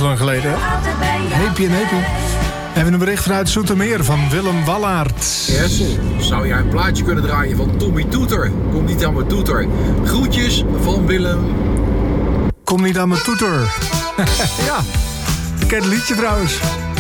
lang geleden, hè? Heepie en heepie. We hebben een bericht vanuit Zoetermeer van Willem Wallaert. Yes, zou jij een plaatje kunnen draaien van Tommy Toeter? Kom niet aan mijn toeter. Groetjes van Willem. Kom niet aan mijn toeter. Ja, ik ken het liedje trouwens.